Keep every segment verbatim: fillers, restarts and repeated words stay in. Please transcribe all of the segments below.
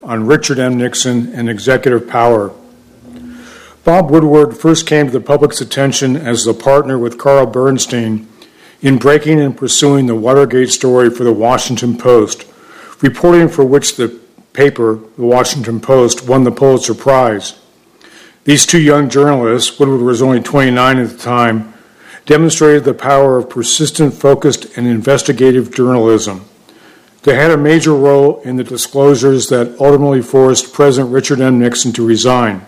On Richard M. Nixon and executive power. Bob Woodward first came to the public's attention as the partner with Carl Bernstein in breaking and pursuing the Watergate story for the Washington Post, reporting for which the paper, the Washington Post, won the Pulitzer Prize. These two young journalists, Woodward was only twenty-nine at the time, demonstrated the power of persistent, focused, and investigative journalism. They had a major role in the disclosures that ultimately forced President Richard M. Nixon to resign.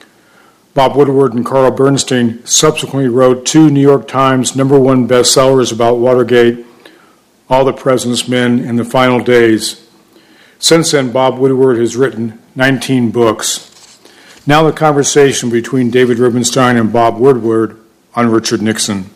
Bob Woodward and Carl Bernstein subsequently wrote two New York Times number one bestsellers about Watergate, All the President's Men and The Final Days. Since then, Bob Woodward has written nineteen books. Now the conversation between David Rubenstein and Bob Woodward on Richard Nixon.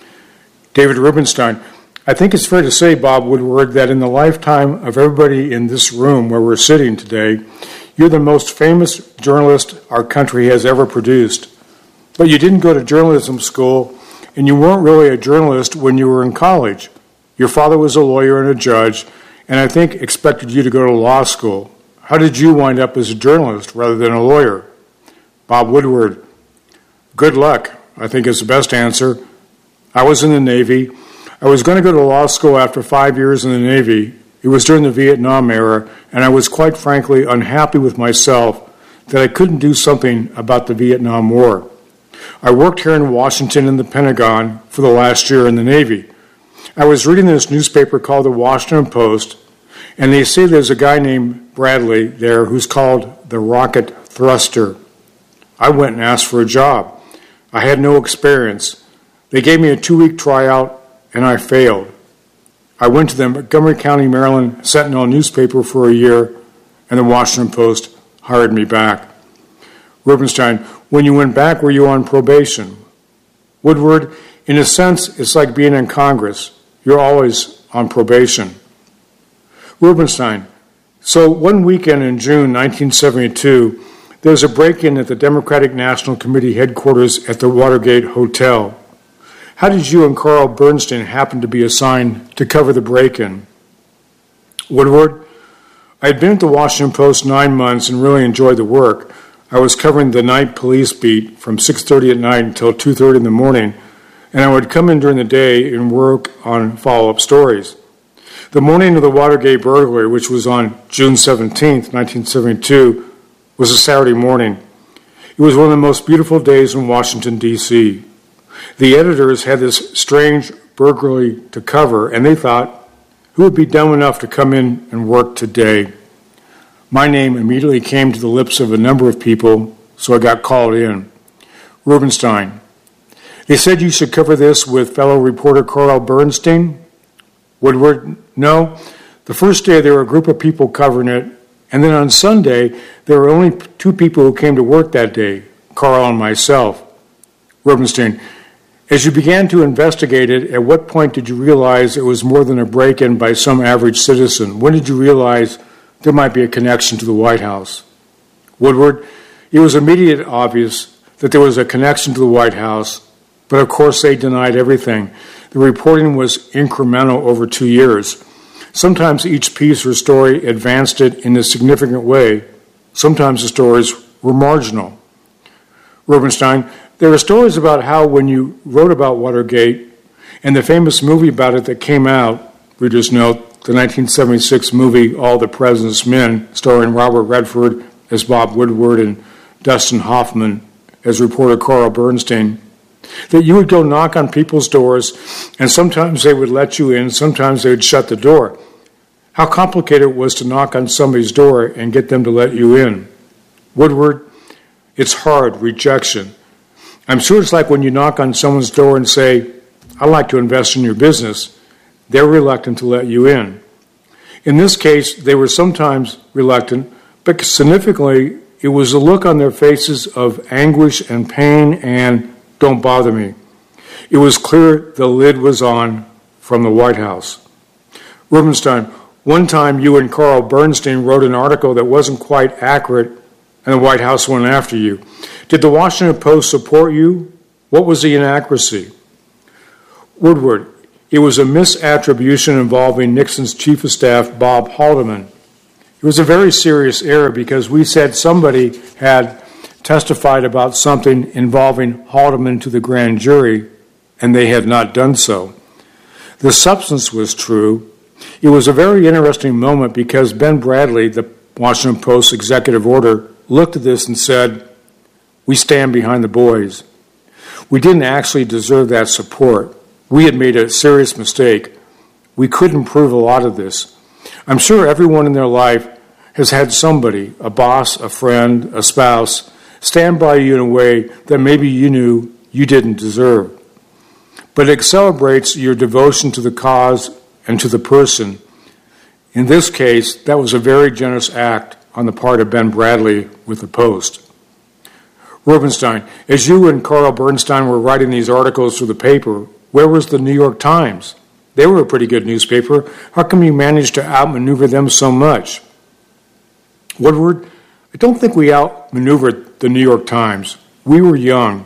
David Rubenstein, I think it's fair to say, Bob Woodward, that in the lifetime of everybody in this room where we're sitting today, you're the most famous journalist our country has ever produced. But you didn't go to journalism school, and you weren't really a journalist when you were in college. Your father was a lawyer and a judge, and I think expected you to go to law school. How did you wind up as a journalist rather than a lawyer? Bob Woodward, good luck, I think is the best answer. I was in the Navy. I was going to go to law school after five years in the Navy. It was during the Vietnam era, and I was quite frankly unhappy with myself that I couldn't do something about the Vietnam War. I worked here in Washington in the Pentagon for the last year in the Navy. I was reading this newspaper called the Washington Post, and they say there's a guy named Bradley there who's called the Rocket Thruster. I went and asked for a job. I had no experience. They gave me a two-week tryout, and I failed. I went to the Montgomery County, Maryland Sentinel newspaper for a year, and the Washington Post hired me back. Rubenstein, when you went back, were you on probation? Woodward, in a sense, it's like being in Congress. You're always on probation. Rubenstein, so one weekend in June nineteen seventy-two, there was a break-in at the Democratic National Committee headquarters at the Watergate Hotel. How did you and Carl Bernstein happen to be assigned to cover the break-in? Woodward, I had been at the Washington Post nine months and really enjoyed the work. I was covering the night police beat from six thirty at night until two thirty in the morning, and I would come in during the day and work on follow-up stories. The morning of the Watergate burglary, which was on June seventeenth, nineteen seventy-two, was a Saturday morning. It was one of the most beautiful days in Washington, D C The editors had this strange burglary to cover, and they thought, who would be dumb enough to come in and work today? My name immediately came to the lips of a number of people, so I got called in. Rubenstein, they said you should cover this with fellow reporter Carl Bernstein? Woodward, no. The first day there were a group of people covering it, and then on Sunday there were only two people who came to work that day, Carl and myself. Rubenstein, as you began to investigate it, at what point did you realize it was more than a break-in by some average citizen? When did you realize there might be a connection to the White House? Woodward, it was immediately obvious that there was a connection to the White House, but of course they denied everything. The reporting was incremental over two years. Sometimes each piece or story advanced it in a significant way. Sometimes the stories were marginal. Rubenstein, there are stories about how when you wrote about Watergate and the famous movie about it that came out, readers note, the nineteen seventy-six movie All the President's Men, starring Robert Redford as Bob Woodward and Dustin Hoffman as reporter Carl Bernstein, that you would go knock on people's doors and sometimes they would let you in, sometimes they would shut the door. How complicated it was to knock on somebody's door and get them to let you in. Woodward, it's hard, rejection. I'm sure it's like when you knock on someone's door and say, I'd like to invest in your business. They're reluctant to let you in. In this case, they were sometimes reluctant, but significantly, it was the look on their faces of anguish and pain and don't bother me. It was clear the lid was on from the White House. Rubenstein, one time you and Carl Bernstein wrote an article that wasn't quite accurate and the White House went after you. Did the Washington Post support you? What was the inaccuracy? Woodward, it was a misattribution involving Nixon's chief of staff, Bob Haldeman. It was a very serious error because we said somebody had testified about something involving Haldeman to the grand jury, and they had not done so. The substance was true. It was a very interesting moment because Ben Bradley, the Washington Post executive order, looked at this and said, "We stand behind the boys." We didn't actually deserve that support. We had made a serious mistake. We couldn't prove a lot of this. I'm sure everyone in their life has had somebody, a boss, a friend, a spouse, stand by you in a way that maybe you knew you didn't deserve. But it celebrates your devotion to the cause and to the person. In this case, that was a very generous act on the part of Ben Bradley with the Post. Rubenstein, as you and Carl Bernstein were writing these articles for the paper, where was the New York Times? They were a pretty good newspaper. How come you managed to outmaneuver them so much? Woodward, I don't think we outmaneuvered the New York Times. We were young.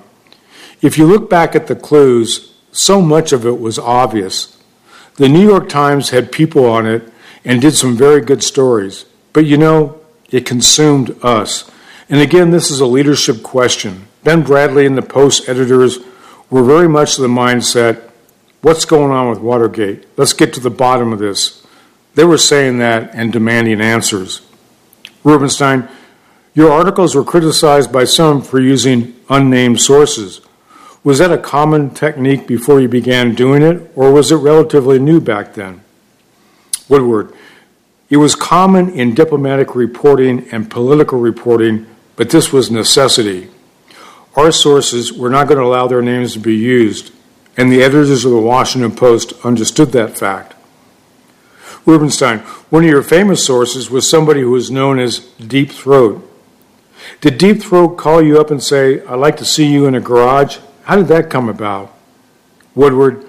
If you look back at the clues, so much of it was obvious. The New York Times had people on it and did some very good stories. But you know, it consumed us. And again, this is a leadership question. Ben Bradley and the Post editors were very much the mindset, what's going on with Watergate? Let's get to the bottom of this. They were saying that and demanding answers. Rubenstein, your articles were criticized by some for using unnamed sources. Was that a common technique before you began doing it, or was it relatively new back then? Woodward, it was common in diplomatic reporting and political reporting, but this was necessity. Our sources were not going to allow their names to be used, and the editors of the Washington Post understood that fact. Rubenstein, one of your famous sources was somebody who was known as Deep Throat. Did Deep Throat call you up and say, I'd like to see you in a garage? How did that come about? Woodward,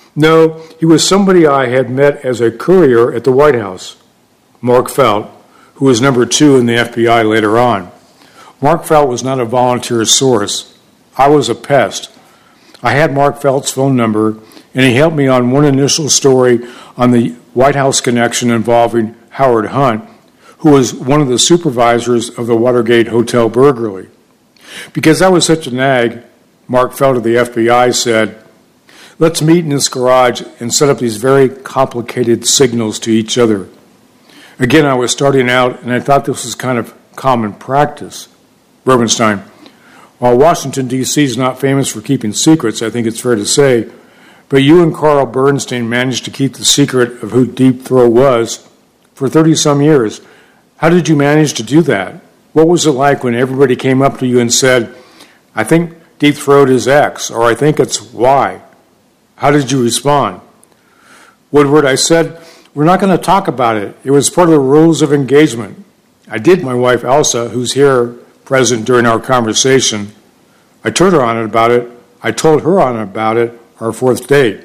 no, he was somebody I had met as a courier at the White House. Mark Felt, who was number two in the F B I later on. Mark Felt was not a volunteer source. I was a pest. I had Mark Felt's phone number, and he helped me on one initial story on the White House connection involving Howard Hunt, who was one of the supervisors of the Watergate hotel burglary. Because I was such a nag, Mark Felt of the F B I said, let's meet in this garage and set up these very complicated signals to each other. Again, I was starting out, and I thought this was kind of common practice. Rubenstein, while Washington, D C is not famous for keeping secrets, I think it's fair to say, but you and Carl Bernstein managed to keep the secret of who Deep Throat was for thirty-some years. How did you manage to do that? What was it like when everybody came up to you and said, I think Deep Throat is X, or I think it's Y? How did you respond? Woodward, I said, we're not going to talk about it. It was part of the rules of engagement. I did my wife, Elsa, who's here present during our conversation. I told her on it about it. I told her on about it our fourth date.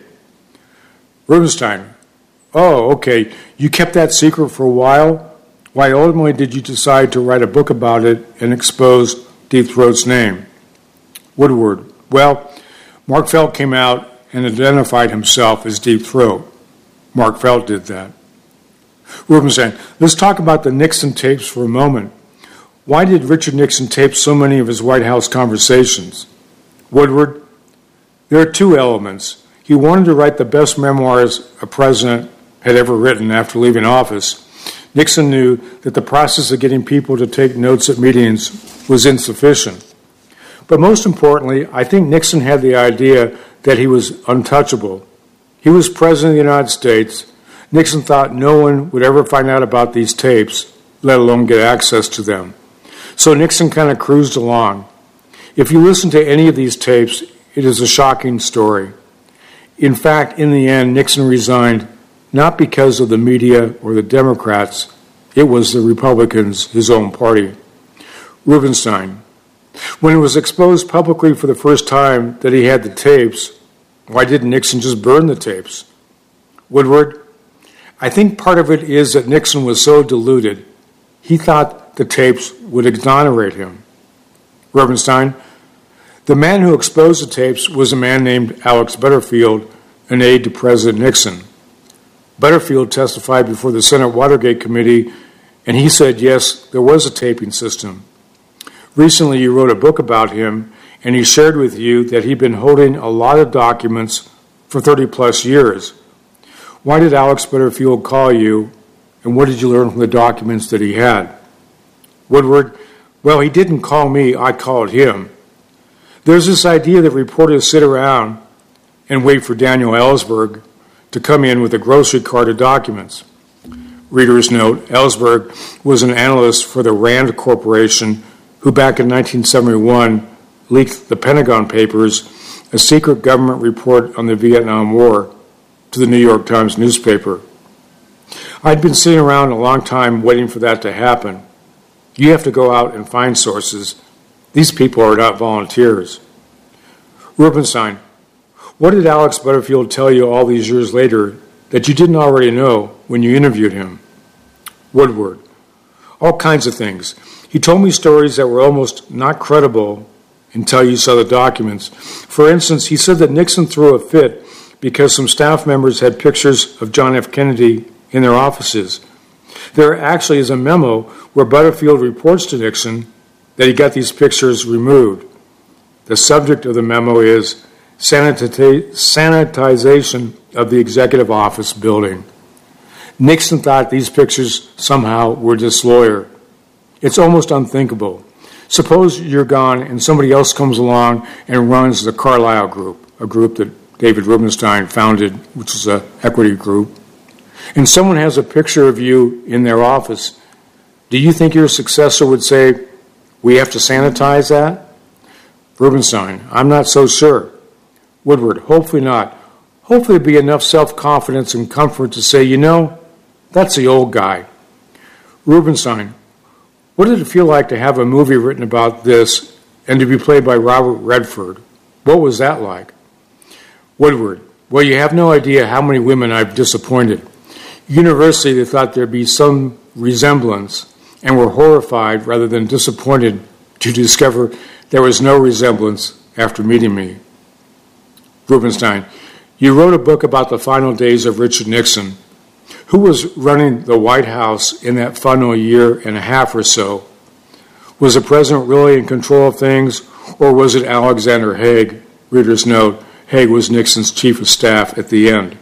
Rubenstein, oh, okay. You kept that secret for a while? Why ultimately did you decide to write a book about it and expose Deep Throat's name? Woodward, well, Mark Felt came out and identified himself as Deep Throat. Mark Felt did that. Rubenstein, let's talk about the Nixon tapes for a moment. Why did Richard Nixon tape so many of his White House conversations? Woodward, there are two elements. He wanted to write the best memoirs a president had ever written after leaving office. Nixon knew that the process of getting people to take notes at meetings was insufficient. But most importantly, I think Nixon had the idea that he was untouchable. He was president of the United States. Nixon thought no one would ever find out about these tapes, let alone get access to them. So Nixon kind of cruised along. If you listen to any of these tapes, it is a shocking story. In fact, in the end, Nixon resigned not because of the media or the Democrats. It was the Republicans, his own party. Rubenstein, when it was exposed publicly for the first time that he had the tapes, why didn't Nixon just burn the tapes? Woodward, I think part of it is that Nixon was so deluded, he thought the tapes would exonerate him. Rubenstein, the man who exposed the tapes was a man named Alex Butterfield, an aide to President Nixon. Butterfield testified before the Senate Watergate Committee And he said, yes, there was a taping system. Recently, you wrote a book about him, and he shared with you that he'd been holding a lot of documents for thirty plus years. Why did Alex Butterfield call you, and what did you learn from the documents that he had? Woodward, well, he didn't call me, I called him. There's this idea that reporters sit around and wait for Daniel Ellsberg to come in with a grocery cart of documents. Reader's note, Ellsberg was an analyst for the Rand Corporation who back in nineteen seventy-one leaked the Pentagon Papers, a secret government report on the Vietnam War, to the New York Times newspaper. I'd been sitting around a long time waiting for that to happen. You have to go out and find sources. These people are not volunteers. Rubenstein, what did Alex Butterfield tell you all these years later that you didn't already know when you interviewed him? Woodward, all kinds of things. He told me stories that were almost not credible until you saw the documents. For instance, he said that Nixon threw a fit because some staff members had pictures of John F. Kennedy in their offices. There actually is a memo where Butterfield reports to Nixon that he got these pictures removed. The subject of the memo is sanita- sanitization of the executive office building. Nixon thought these pictures somehow were disloyal. It's almost unthinkable. Suppose you're gone and somebody else comes along and runs the Carlyle Group, a group that David Rubenstein founded, which is an equity group, and someone has a picture of you in their office. Do you think your successor would say, we have to sanitize that? Rubenstein, I'm not so sure. Woodward, hopefully not. Hopefully there'll be enough self-confidence and comfort to say, you know, that's the old guy. Rubenstein, what did it feel like to have a movie written about this and to be played by Robert Redford? What was that like? Woodward, well, you have no idea how many women I've disappointed. Universally, they thought there'd be some resemblance and were horrified rather than disappointed to discover there was no resemblance after meeting me. Rubenstein, you wrote a book about the final days of Richard Nixon. Who was running the White House in that final year and a half or so? Was the president really in control of things, or was it Alexander Haig? Reader's note, Haig was Nixon's chief of staff at the end.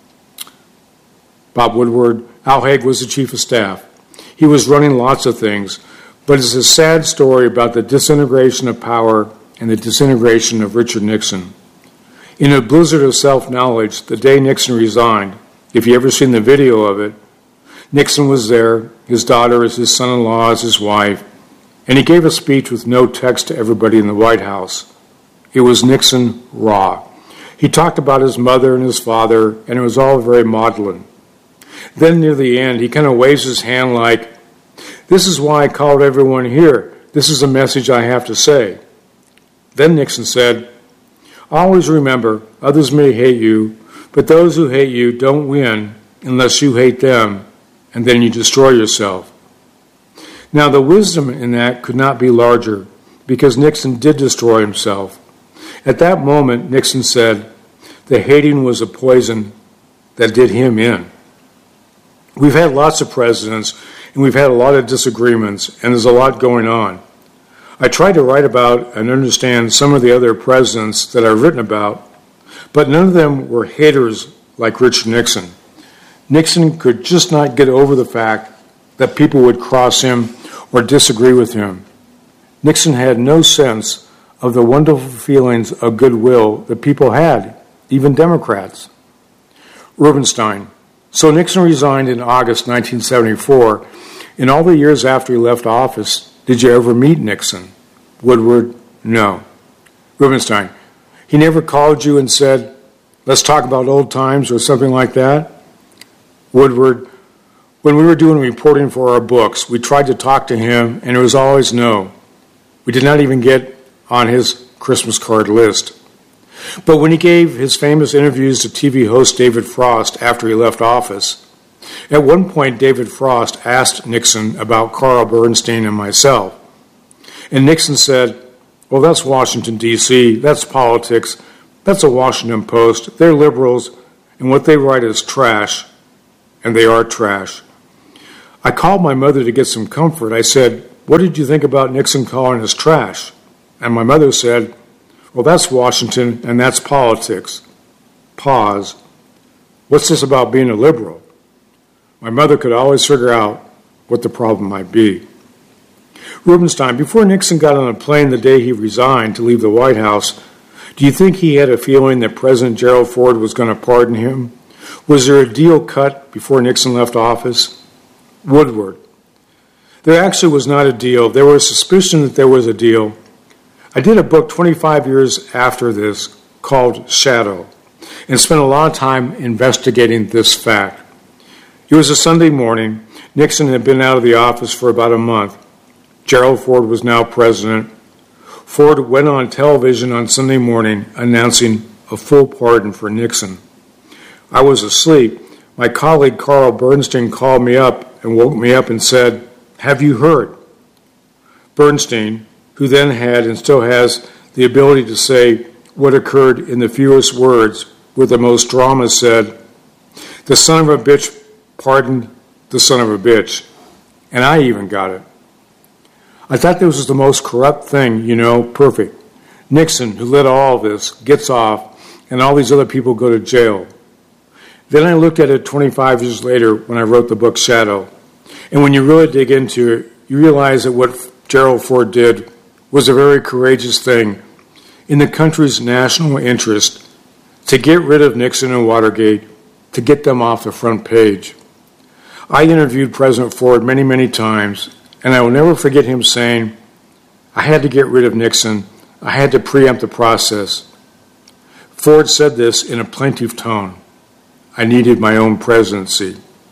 Bob Woodward, Al Haig was the chief of staff. He was running lots of things, but it's a sad story about the disintegration of power and the disintegration of Richard Nixon. In a blizzard of self-knowledge, the day Nixon resigned, if you ever seen the video of it, Nixon was there, his daughter as his son-in-law as his wife, and he gave a speech with no text to everybody in the White House. It was Nixon raw. He talked about his mother and his father, and it was all very maudlin. Then near the end, he kind of waves his hand like, this is why I called everyone here. This is a message I have to say. Then Nixon said, always remember, others may hate you, but those who hate you don't win unless you hate them, and then you destroy yourself. Now, the wisdom in that could not be larger, because Nixon did destroy himself. At that moment, Nixon said, the hating was a poison that did him in. We've had lots of presidents, and we've had a lot of disagreements, and there's a lot going on. I tried to write about and understand some of the other presidents that I've written about, but none of them were haters like Richard Nixon. Nixon could just not get over the fact that people would cross him or disagree with him. Nixon had no sense of the wonderful feelings of goodwill that people had, even Democrats. Rubenstein. So Nixon resigned in August nineteen seventy-four. In all the years after he left office, did you ever meet Nixon? Woodward, no. Rubenstein. He never called you and said, let's talk about old times or something like that? Woodward, when we were doing reporting for our books, we tried to talk to him, and it was always no. We did not even get on his Christmas card list. But when he gave his famous interviews to T V host David Frost after he left office, at one point David Frost asked Nixon about Carl Bernstein and myself. And Nixon said, well, that's Washington, D C, that's politics, that's a Washington Post, they're liberals, and what they write is trash, and they are trash. I called my mother to get some comfort. I said, "What did you think about Nixon calling us trash?" And my mother said, "Well, that's Washington and that's politics." Pause. What's this about being a liberal? My mother could always figure out what the problem might be. Rubenstein, before Nixon got on a plane the day he resigned to leave the White House, do you think he had a feeling that President Gerald Ford was going to pardon him? Was there a deal cut before Nixon left office? Woodward. There actually was not a deal. There was a suspicion that there was a deal. I did a book twenty-five years after this called Shadow and spent a lot of time investigating this fact. It was a Sunday morning. Nixon had been out of the office for about a month. Gerald Ford was now president. Ford went on television on Sunday morning announcing a full pardon for Nixon. I was asleep. My colleague Carl Bernstein called me up and woke me up and said, "Have you heard?" Bernstein, who then had and still has the ability to say what occurred in the fewest words with the most drama, said, "The son of a bitch pardoned the son of a bitch." And I even got it. I thought this was the most corrupt thing, you know, perfect. Nixon, who led all of this, gets off, and all these other people go to jail. Then I looked at it twenty-five years later when I wrote the book Shadow. And when you really dig into it, you realize that what Gerald Ford did was a very courageous thing in the country's national interest to get rid of Nixon and Watergate, to get them off the front page. I interviewed President Ford many, many times, and I will never forget him saying, "I had to get rid of Nixon. I had to preempt the process." Ford said this in a plaintive tone. I needed my own presidency.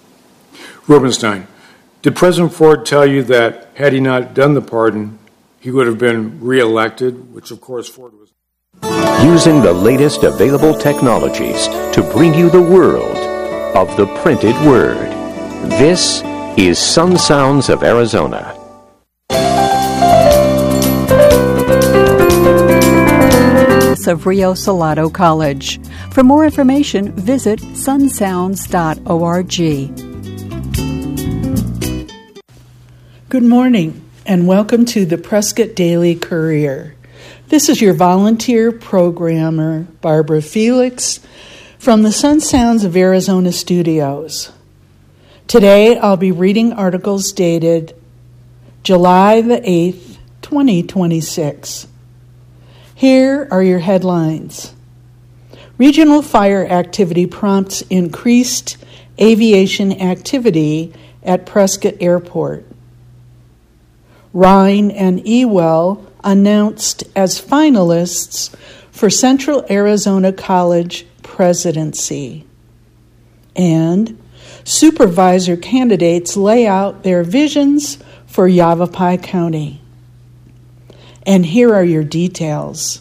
Rubenstein, did President Ford tell you that had he not done the pardon, he would have been reelected, which of course Ford was? Using the latest available technologies to bring you the world of the printed word. This is Sun Sounds of Arizona. Of Rio Salado College. For more information, visit sun sounds dot org. Good morning, and welcome to the Prescott Daily Courier. This is your volunteer programmer, Barbara Felix, from the Sun Sounds of Arizona studios. Today, I'll be reading articles dated July the eighth, twenty twenty-six. Here are your headlines. Regional fire activity prompts increased aviation activity at Prescott Airport. Rhine and Ewell announced as finalists for Central Arizona College presidency. And supervisor candidates lay out their visions for Yavapai County. And here are your details.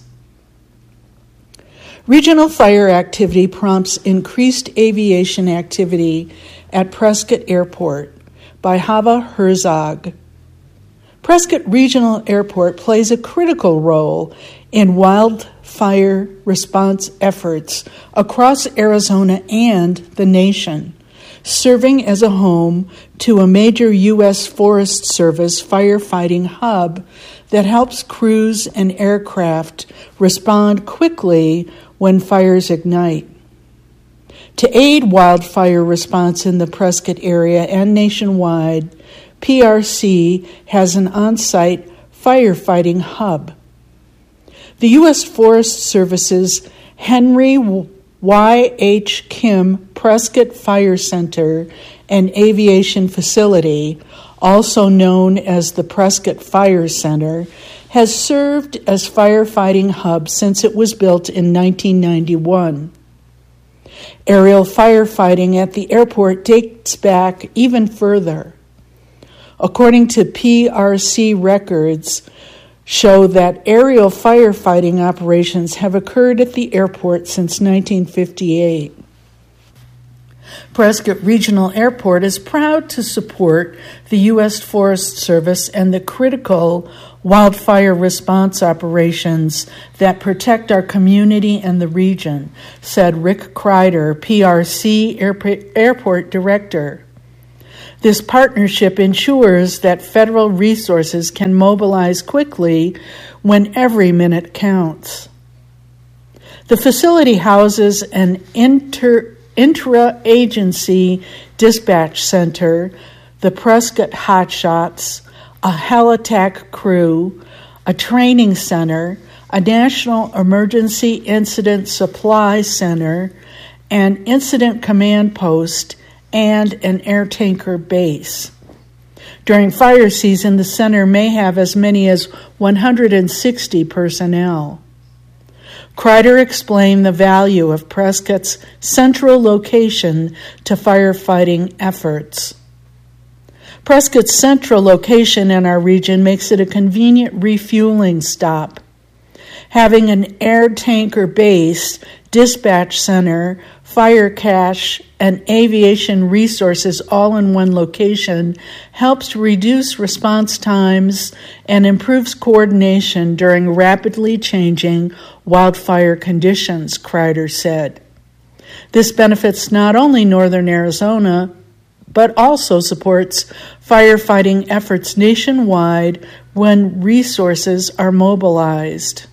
Regional fire activity prompts increased aviation activity at Prescott Airport by Hava Herzog. Prescott Regional Airport plays a critical role in wildfire response efforts across Arizona and the nation, serving as a home to a major U S Forest Service firefighting hub that helps crews and aircraft respond quickly when fires ignite. To aid wildfire response in the Prescott area and nationwide, P R C has an on-site firefighting hub. The U S Forest Service's Henry Y H. Kim Prescott Fire Center and Aviation Facility, also known as the Prescott Fire Center, has served as firefighting hub since it was built in nineteen ninety-one. Aerial firefighting at the airport dates back even further. According to P R C records, show that aerial firefighting operations have occurred at the airport since nineteen fifty-eight. Prescott Regional Airport is proud to support the U S Forest Service and the critical wildfire response operations that protect our community and the region, said Rick Kreider, P R C Airport Director. This partnership ensures that federal resources can mobilize quickly when every minute counts. The facility houses an inter, intra-agency dispatch center, the Prescott Hotshots, a Heli-TAC crew, a training center, a National Emergency Incident Supply Center, an incident command post, and an air tanker base. During fire season, the center may have as many as one hundred sixty personnel. Kreider explained the value of Prescott's central location to firefighting efforts. Prescott's central location in our region makes it a convenient refueling stop. Having an air tanker base, dispatch center, fire cache, and aviation resources all in one location helps reduce response times and improves coordination during rapidly changing wildfire conditions, Kreider said. This benefits not only northern Arizona, but also supports firefighting efforts nationwide when resources are mobilized.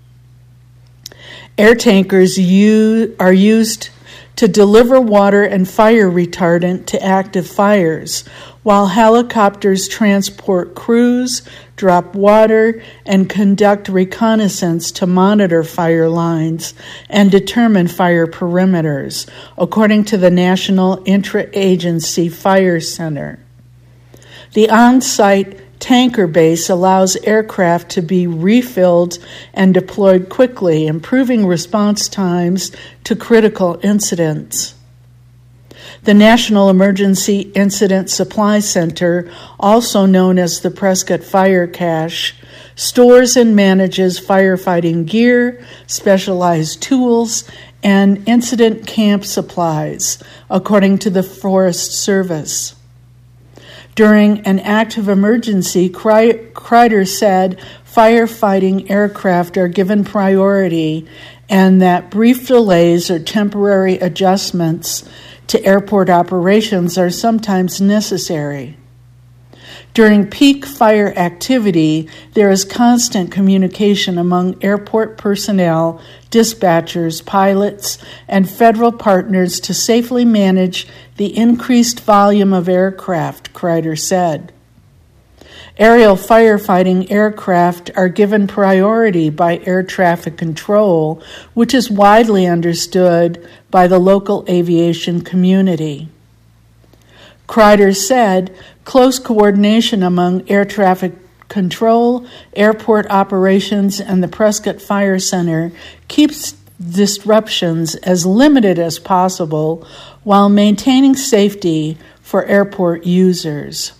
Air tankers use, are used to deliver water and fire retardant to active fires, while helicopters transport crews, drop water, and conduct reconnaissance to monitor fire lines and determine fire perimeters, according to the National Intra-Agency Fire Center. The on-site tanker base allows aircraft to be refilled and deployed quickly, improving response times to critical incidents. The National Emergency Incident Supply Center, also known as the Prescott Fire Cache, stores and manages firefighting gear, specialized tools, and incident camp supplies, according to the Forest Service. During an active emergency, Kreider said firefighting aircraft are given priority and that brief delays or temporary adjustments to airport operations are sometimes necessary. During peak fire activity, there is constant communication among airport personnel, dispatchers, pilots, and federal partners to safely manage the increased volume of aircraft, Kreider said. Aerial firefighting aircraft are given priority by air traffic control, which is widely understood by the local aviation community. Kreider said close coordination among air traffic control, airport operations, and the Prescott Fire Center keeps disruptions as limited as possible while maintaining safety for airport users.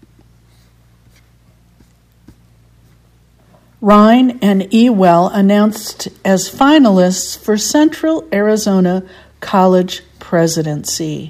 Rhine and Ewell announced as finalists for Central Arizona College Presidency.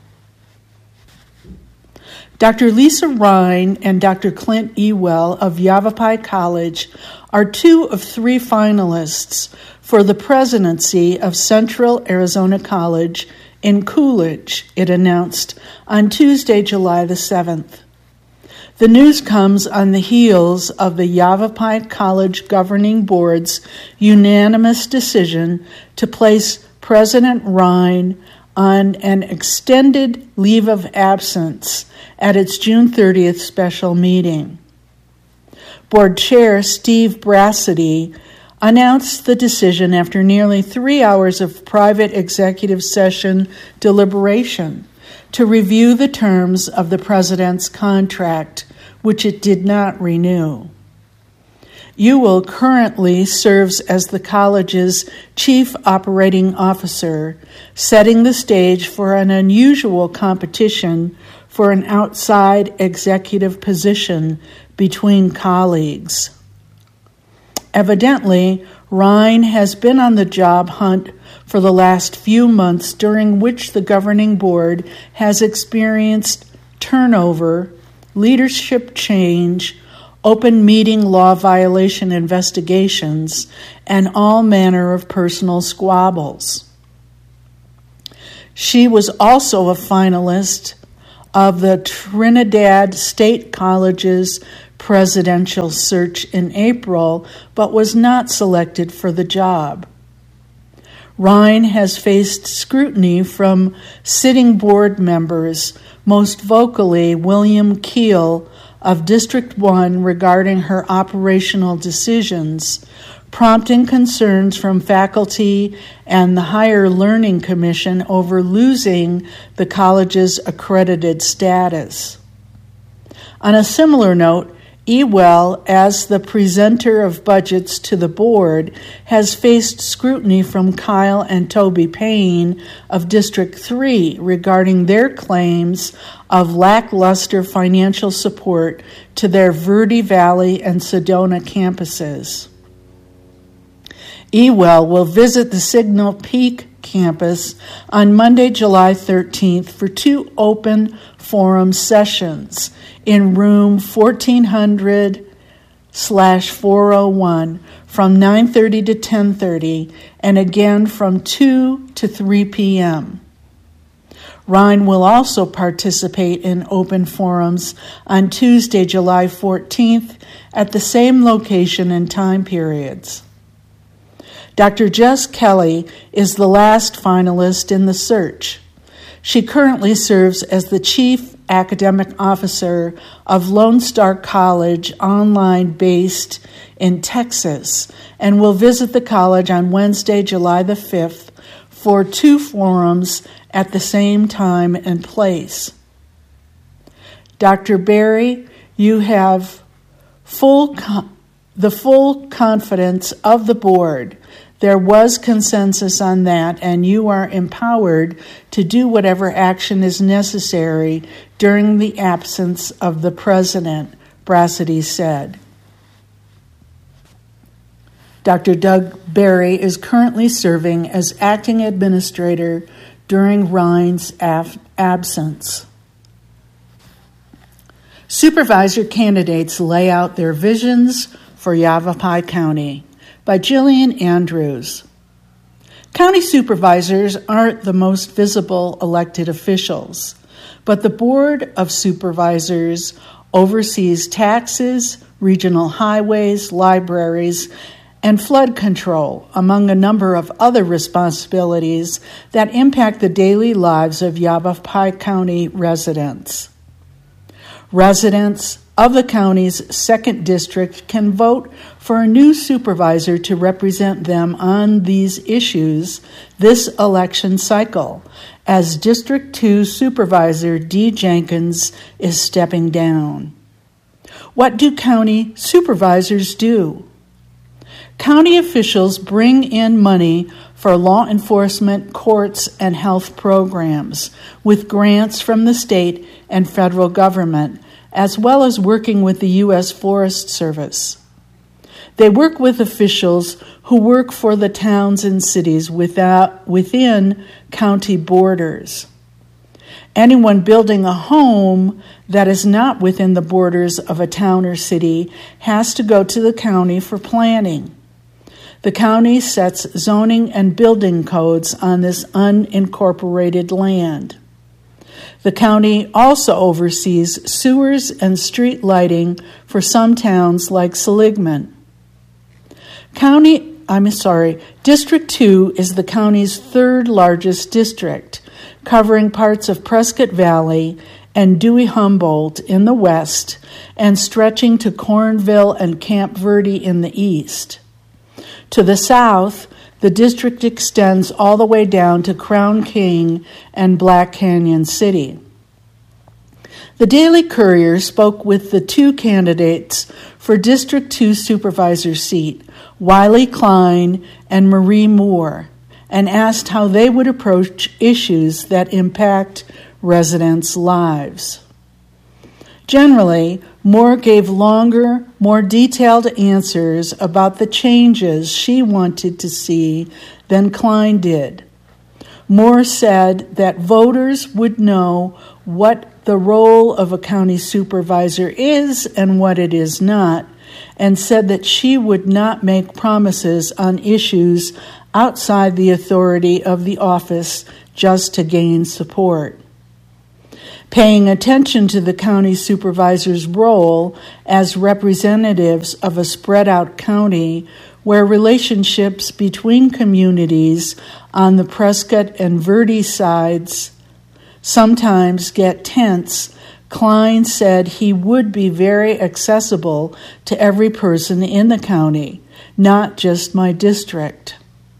Doctor Lisa Rhine and Doctor Clint Ewell of Yavapai College are two of three finalists for the presidency of Central Arizona College in Coolidge, it announced on Tuesday, July the seventh. The news comes on the heels of the Yavapai College Governing Board's unanimous decision to place President Rhine on an extended leave of absence at its June thirtieth special meeting. Board Chair Steve Brassady announced the decision after nearly three hours of private executive session deliberation to review the terms of the president's contract, which it did not renew. Ewell currently serves as the college's chief operating officer, setting the stage for an unusual competition for an outside executive position between colleagues. Evidently, Rhine has been on the job hunt for the last few months, during which the governing board has experienced turnover, leadership change, open meeting law violation investigations, and all manner of personal squabbles. She was also a finalist of the Trinidad State College's presidential search in April, but was not selected for the job. Ryan has faced scrutiny from sitting board members, most vocally William Keel of District one, regarding her operational decisions, prompting concerns from faculty and the Higher Learning Commission over losing the college's accredited status. On a similar note, Ewell, as the presenter of budgets to the board, has faced scrutiny from Kyle and Toby Payne of District three regarding their claims of lackluster financial support to their Verde Valley and Sedona campuses. Ewell will visit the Signal Peak campus on Monday, July thirteenth for two open forum sessions in room fourteen hundred slash four oh one from nine thirty to ten thirty and again from two to three p.m. Ryan will also participate in open forums on Tuesday, July fourteenth at the same location and time periods. Doctor Jess Kelly is the last finalist in the search. She currently serves as the Chief Academic Officer of Lone Star College, online based in Texas, and will visit the college on Wednesday, July the fifth, for two forums at the same time and place. Doctor Berry, you have full con- the full confidence of the board. There was consensus on that, and you are empowered to do whatever action is necessary during the absence of the president, Brassady said. Doctor Doug Berry is currently serving as acting administrator during Ryan's af- absence. Supervisor candidates lay out their visions for Yavapai County by Jillian Andrews. County supervisors aren't the most visible elected officials, but the Board of Supervisors oversees taxes, regional highways, libraries, and flood control, among a number of other responsibilities that impact the daily lives of Yavapai County residents. Residents of the county's second district can vote for a new supervisor to represent them on these issues this election cycle, as District two Supervisor Dee Jenkins is stepping down. What do county supervisors do? County officials bring in money for law enforcement, courts, and health programs with grants from the state and federal government, as well as working with the U S Forest Service. They work with officials who work for the towns and cities without, within county borders. Anyone building a home that is not within the borders of a town or city has to go to the county for planning. The county sets zoning and building codes on this unincorporated land. The county also oversees sewers and street lighting for some towns like Seligman. County, I'm sorry, District two is the county's third largest district, covering parts of Prescott Valley and Dewey-Humboldt in the west and stretching to Cornville and Camp Verde in the east. To the south, the district extends all the way down to Crown King and Black Canyon City. The Daily Courier spoke with the two candidates for District two supervisor seat, Wiley Klein and Marie Moore, and asked how they would approach issues that impact residents' lives. Generally, Moore gave longer, more detailed answers about the changes she wanted to see than Klein did. Moore said that voters would know what the role of a county supervisor is and what it is not, and said that she would not make promises on issues outside the authority of the office just to gain support. paying attention to the county supervisor's role as representatives of a spread-out county where relationships between communities on the Prescott and Verde sides sometimes get tense, Klein said he would be very accessible to every person in the county, not just my district.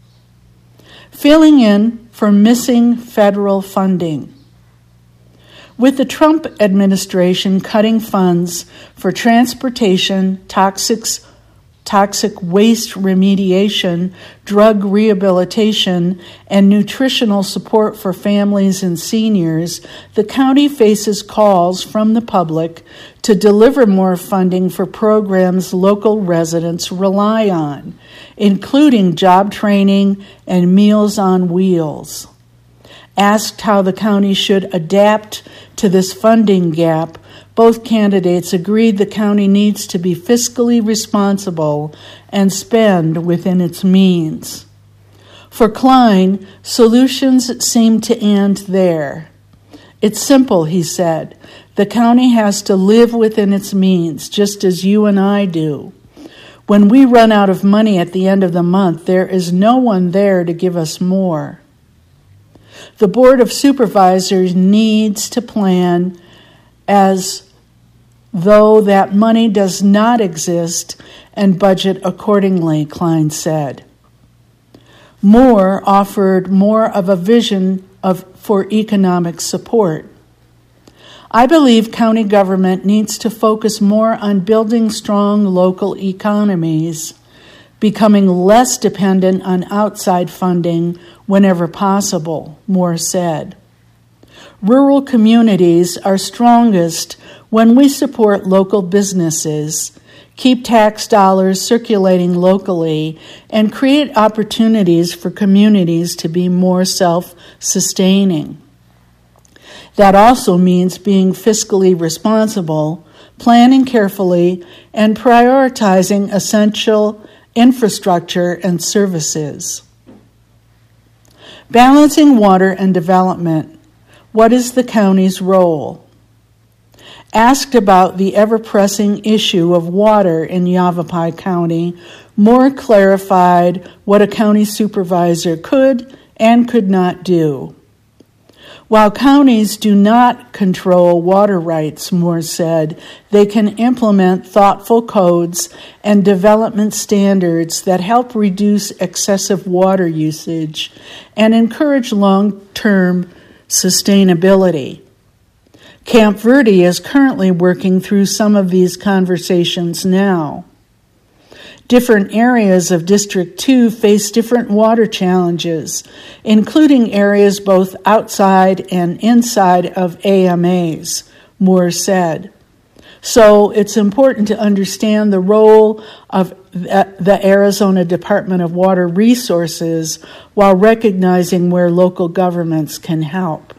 Filling in for missing federal funding. With the Trump administration cutting funds for transportation, toxic, toxic waste remediation, drug rehabilitation, and nutritional support for families and seniors, the county faces calls from the public to deliver more funding for programs local residents rely on, including job training and Meals on Wheels. Asked how the county should adapt to this funding gap, both candidates agreed the county needs to be fiscally responsible and spend within its means. For Klein, solutions seem to end there. It's simple, he said. The county has to live within its means, just as you and I do. When we run out of money at the end of the month, there is no one there to give us more. The Board of Supervisors needs to plan as though that money does not exist and budget accordingly, Klein said. Moore offered more of a vision of, for economic support. I believe county government needs to focus more on building strong local economies, becoming less dependent on outside funding whenever possible, Moore said. Rural communities are strongest when we support local businesses, keep tax dollars circulating locally, and create opportunities for communities to be more self-sustaining. That also means being fiscally responsible, planning carefully, and prioritizing essential infrastructure and services. Balancing water and development. What is the county's role? Asked about the ever-pressing issue of water in Yavapai County, Moore clarified what a county supervisor could and could not do. While counties do not control water rights, Moore said, they can implement thoughtful codes and development standards that help reduce excessive water usage and encourage long-term sustainability. Camp Verde is currently working through some of these conversations now. Different areas of District two face different water challenges, including areas both outside and inside of A M As, Moore said. So it's important to understand the role of the Arizona Department of Water Resources while recognizing where local governments can help.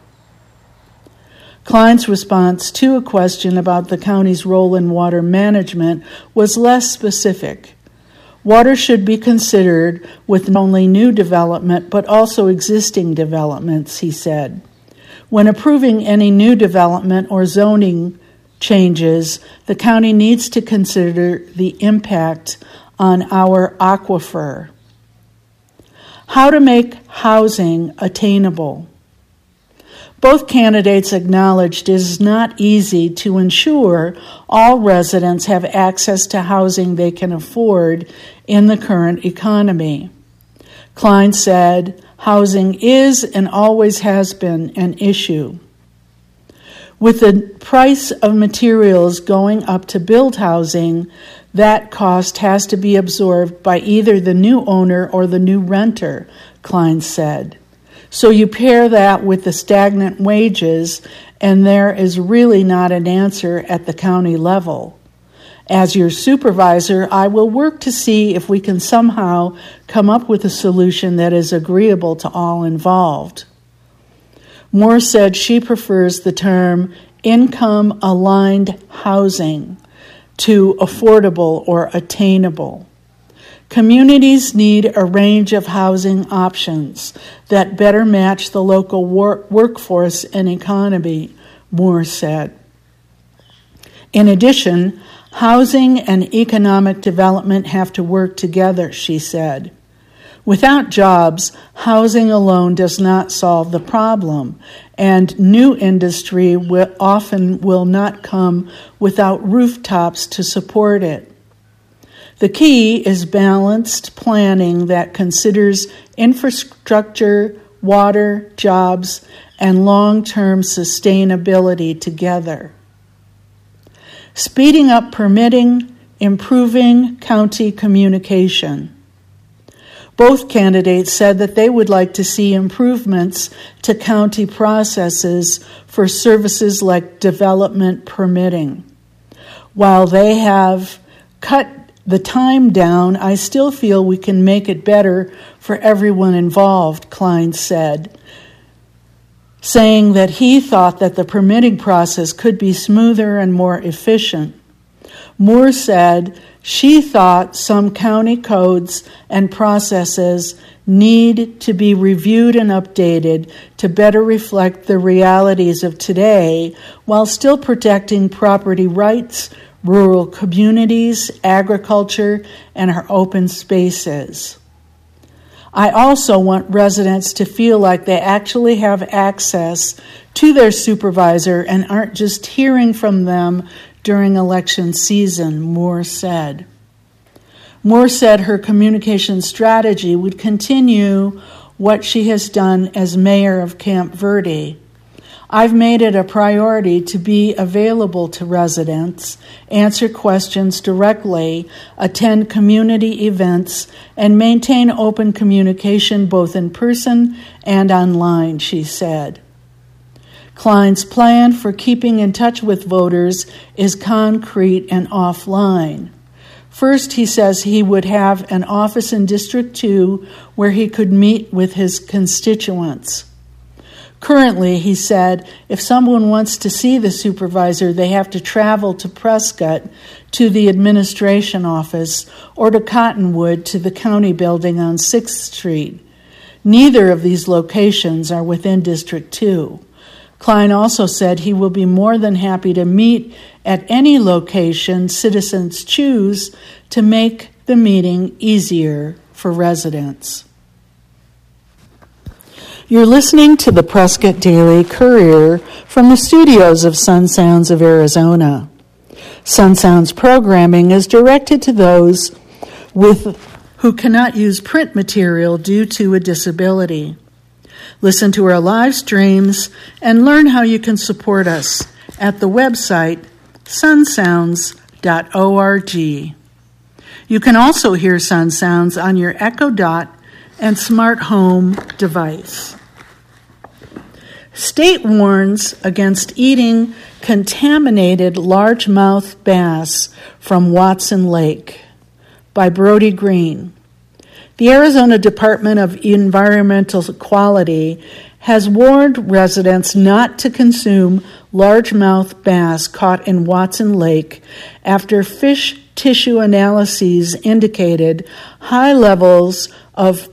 Klein's response to a question about the county's role in water management was less specific. Water should be considered with not only new development but also existing developments, he said. When approving any new development or zoning changes, the county needs to consider the impact on our aquifer. How to make housing attainable. Both candidates acknowledged it is not easy to ensure all residents have access to housing they can afford in the current economy. Klein said, housing is and always has been an issue. With the price of materials going up to build housing, that cost has to be absorbed by either the new owner or the new renter, Klein said. So you pair that with the stagnant wages, and there is really not an answer at the county level. As your supervisor, I will work to see if we can somehow come up with a solution that is agreeable to all involved. Moore said she prefers the term income-aligned housing to affordable or attainable. Communities need a range of housing options that better match the local wor- workforce and economy, Moore said. In addition, housing and economic development have to work together, she said. Without jobs, housing alone does not solve the problem, and new industry will, often will not come without rooftops to support it. The key is balanced planning that considers infrastructure, water, jobs, and long-term sustainability together. Speeding up permitting, improving county communication. Both candidates said that they would like to see improvements to county processes for services like development permitting. While they have cut the time down, I still feel we can make it better for everyone involved, Klein said, saying that he thought that the permitting process could be smoother and more efficient. Moore said she thought some county codes and processes need to be reviewed and updated to better reflect the realities of today while still protecting property rights, rural communities, agriculture, and our open spaces. I also want residents to feel like they actually have access to their supervisor and aren't just hearing from them during election season, Moore said. Moore said her communication strategy would continue what she has done as mayor of Camp Verde. I've made it a priority to be available to residents, answer questions directly, attend community events, and maintain open communication both in person and online, she said. Klein's plan for keeping in touch with voters is concrete and offline. First, he says he would have an office in District two where he could meet with his constituents. Currently, he said, if someone wants to see the supervisor, they have to travel to Prescott to the administration office or to Cottonwood to the county building on sixth Street. Neither of these locations are within District two. Klein also said he will be more than happy to meet at any location citizens choose to make the meeting easier for residents. You're listening to the Prescott Daily Courier from the studios of Sun Sounds of Arizona. Sun Sounds programming is directed to those with who cannot use print material due to a disability. Listen to our live streams and learn how you can support us at the website sun sounds dot org. You can also hear Sun Sounds on your Echo Dot and smart home device. State warns against eating contaminated largemouth bass from Watson Lake by Brody Green. The Arizona Department of Environmental Quality has warned residents not to consume largemouth bass caught in Watson Lake after fish tissue analyses indicated high levels of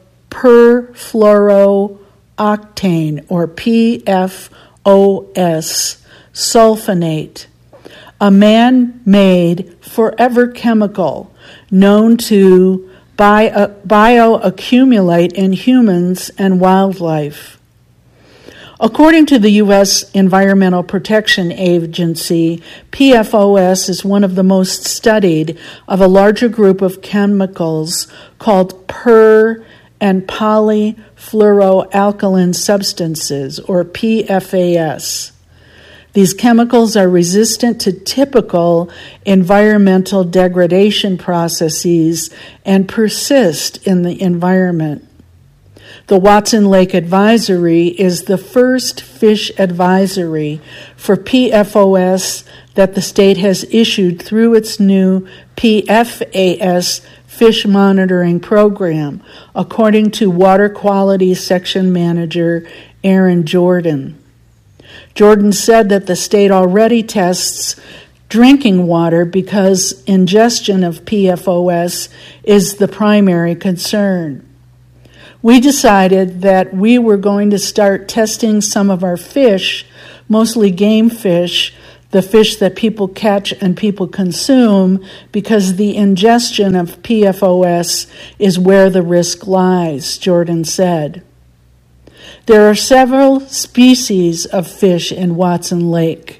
perfluorooctane, or P F O S, sulfonate, a man-made forever chemical known to bio, bioaccumulate in humans and wildlife. According to the U S Environmental Protection Agency, P F O S is one of the most studied of a larger group of chemicals called per- and polyfluoroalkyl substances, or P F A S. These chemicals are resistant to typical environmental degradation processes and persist in the environment. The Watson Lake Advisory is the first fish advisory for P F O S that the state has issued through its new P F A S fish monitoring program, according to Water Quality Section Manager Aaron Jordan. Jordan said that the state already tests drinking water because ingestion of P F O S is the primary concern. We decided that we were going to start testing some of our fish mostly game fish, the fish that people catch and people consume, because the ingestion of P F O S is where the risk lies, Jordan said. There are several species of fish in Watson Lake.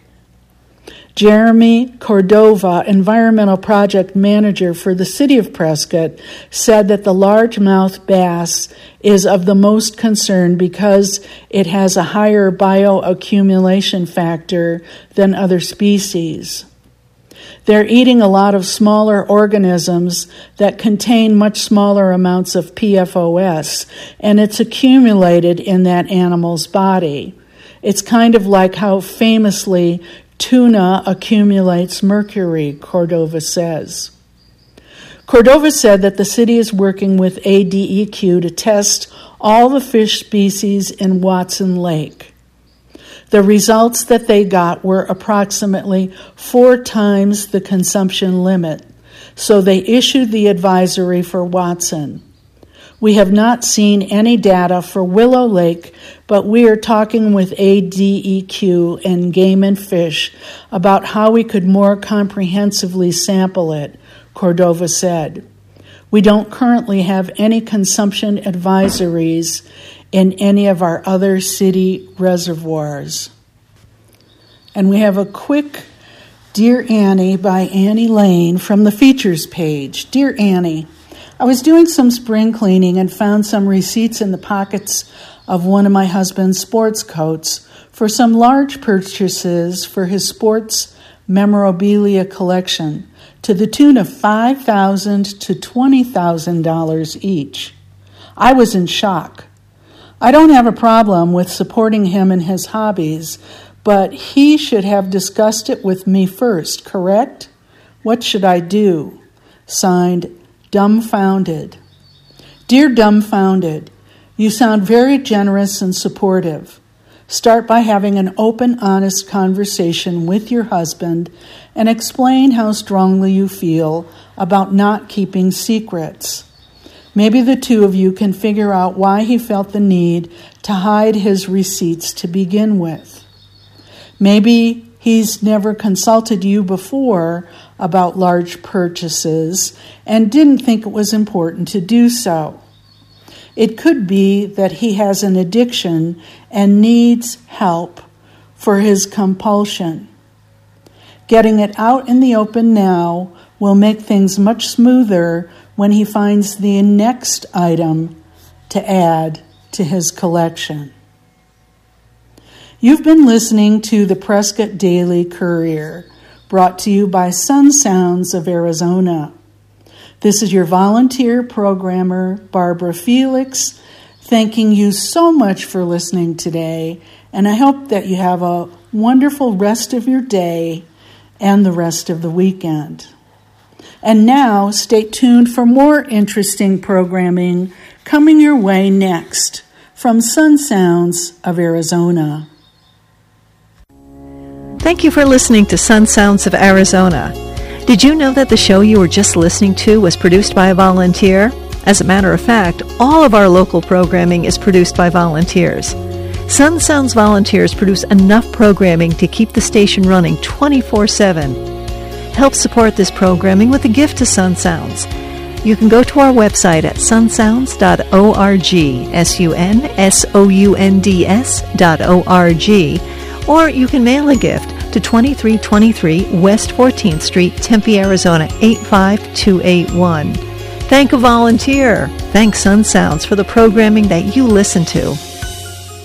Jeremy Cordova, environmental project manager for the city of Prescott, said that the largemouth bass is of the most concern because it has a higher bioaccumulation factor than other species. They're eating a lot of smaller organisms that contain much smaller amounts of P F O S, and it's accumulated in that animal's body. It's kind of like how famously tuna accumulates mercury, Cordova says. Cordova said that the city is working with A D E Q to test all the fish species in Watson Lake. The results that they got were approximately four times the consumption limit, so they issued the advisory for Watson. We have not seen any data for Willow Lake, but we are talking with A D E Q and Game and Fish about how we could more comprehensively sample it, Cordova said. We don't currently have any consumption advisories in any of our other city reservoirs. And we have a quick Dear Annie by Annie Lane from the features page. Dear Annie, I was doing some spring cleaning and found some receipts in the pockets of one of my husband's sports coats for some large purchases for his sports memorabilia collection to the tune of five thousand dollars to twenty thousand dollars each. I was in shock. I don't have a problem with supporting him in his hobbies, but he should have discussed it with me first, correct? What should I do? Signed, Dumbfounded. Dear Dumbfounded, you sound very generous and supportive. Start by having an open, honest conversation with your husband and explain how strongly you feel about not keeping secrets. Maybe the two of you can figure out why he felt the need to hide his receipts to begin with. Maybe he's never consulted you before about large purchases and didn't think it was important to do so. It could be that he has an addiction and needs help for his compulsion. Getting it out in the open now will make things much smoother when he finds the next item to add to his collection. You've been listening to the Prescott Daily Courier, brought to you by Sun Sounds of Arizona. This is your volunteer programmer, Barbara Felix, thanking you so much for listening today, and I hope that you have a wonderful rest of your day and the rest of the weekend. And now, stay tuned for more interesting programming coming your way next from Sun Sounds of Arizona. Thank you for listening to Sun Sounds of Arizona. Did you know that the show you were just listening to was produced by a volunteer? As a matter of fact, all of our local programming is produced by volunteers. Sun Sounds volunteers produce enough programming to keep the station running twenty-four seven. Help support this programming with a gift to Sun Sounds. You can go to our website at sun sounds dot org, S U N S O U N D S dot O R G, or you can mail a gift to twenty-three twenty-three West fourteenth Street, Tempe, Arizona, eight five two eight one. Thank a volunteer. Thank Sun Sounds for the programming that you listen to.